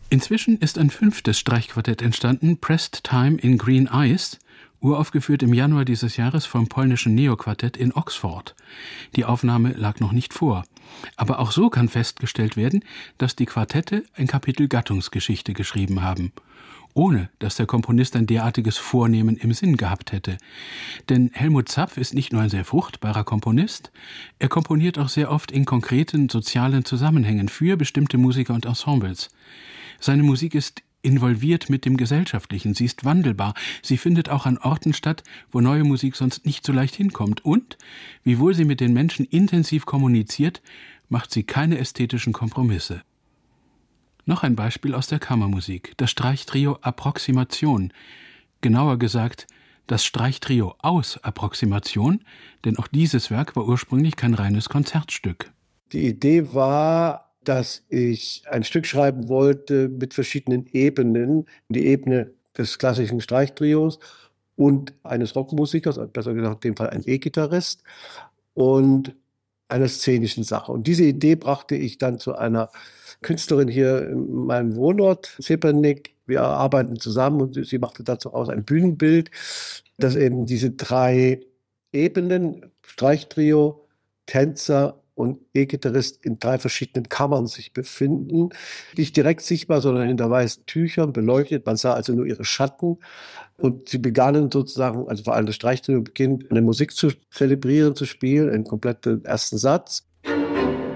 Inzwischen ist ein 5. Streichquartett entstanden, Pressed Time in Green Eyes, uraufgeführt im Januar dieses Jahres vom polnischen Neoquartett in Oxford. Die Aufnahme lag noch nicht vor. Aber auch so kann festgestellt werden, dass die Quartette ein Kapitel Gattungsgeschichte geschrieben haben, ohne dass der Komponist ein derartiges Vornehmen im Sinn gehabt hätte. Denn Helmut Zapf ist nicht nur ein sehr fruchtbarer Komponist, er komponiert auch sehr oft in konkreten sozialen Zusammenhängen für bestimmte Musiker und Ensembles. Seine Musik ist involviert mit dem Gesellschaftlichen, sie ist wandelbar, sie findet auch an Orten statt, wo neue Musik sonst nicht so leicht hinkommt und, wiewohl sie mit den Menschen intensiv kommuniziert, macht sie keine ästhetischen Kompromisse. Noch ein Beispiel aus der Kammermusik, das Streichtrio Approximation, genauer gesagt das Streichtrio aus Approximation, denn auch dieses Werk war ursprünglich kein reines Konzertstück. Die Idee war, dass ich ein Stück schreiben wollte mit verschiedenen Ebenen. Die Ebene des klassischen Streichtrios und eines Rockmusikers, besser gesagt in dem Fall ein E-Gitarrist, und einer szenischen Sache. Und diese Idee brachte ich dann zu einer Künstlerin hier in meinem Wohnort, Zepernick. Wir arbeiten zusammen und sie machte dazu aus ein Bühnenbild, das eben diese 3 Ebenen, Streichtrio, Tänzer und E-Gitarrist in 3 verschiedenen Kammern sich befinden. Nicht direkt sichtbar, sondern hinter weißen Tüchern beleuchtet. Man sah also nur ihre Schatten. Und sie begannen sozusagen, also vor allem das Streichtrio beginnt, eine Musik zu zelebrieren, zu spielen, einen kompletten ersten Satz.